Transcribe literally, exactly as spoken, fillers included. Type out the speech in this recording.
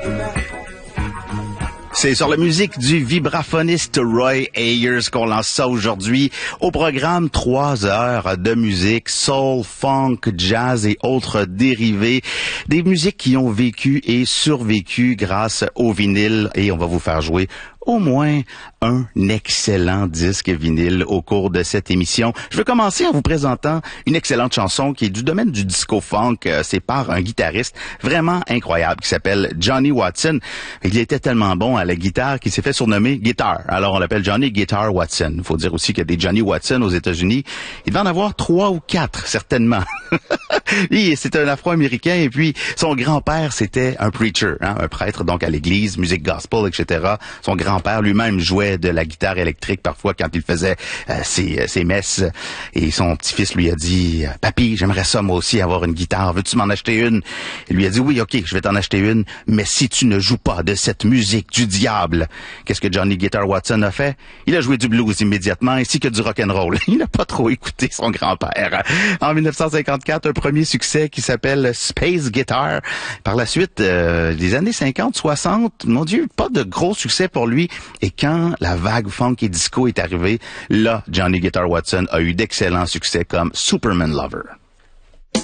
C'est sur la musique du vibraphoniste Roy Ayers qu'on lance ça aujourd'hui. Au programme, trois heures de musique, soul, funk, jazz et autres dérivés. Des musiques qui ont vécu et survécu grâce au vinyle. Et on va vous faire jouer au moins un excellent disque vinyle au cours de cette émission. Je veux commencer en vous présentant une excellente chanson qui est du domaine du disco-funk. C'est par un guitariste vraiment incroyable qui s'appelle Johnny Watson. Il était tellement bon à la guitare qu'il s'est fait surnommer Guitar. Alors on l'appelle Johnny Guitar Watson. Il faut dire aussi qu'il y a des Johnny Watson aux États-Unis. Il devait en avoir trois ou quatre, certainement. Lui, c'est un Afro-Américain et puis son grand-père, c'était un preacher, hein, un prêtre donc à l'église, musique gospel, et cetera. Son grand-père lui-même jouait de la guitare électrique parfois quand il faisait euh, ses, ses messes. Et son petit-fils lui a dit « Papy, j'aimerais ça moi aussi avoir une guitare. Veux-tu m'en acheter une? » Il lui a dit « Oui, ok, je vais t'en acheter une, mais si tu ne joues pas de cette musique du diable. » Qu'est-ce que Johnny Guitar Watson a fait? Il a joué du blues immédiatement ainsi que du rock'n'roll. Il n'a pas trop écouté son grand-père. En dix-neuf cent cinquante-quatre, un premier succès qui s'appelle Space Guitar. Par la suite, euh, des années cinquante, soixante, mon Dieu, pas de gros succès pour lui. Et quand la vague funk et disco est arrivée, là, Johnny Guitar Watson a eu d'excellents succès comme Superman Lover.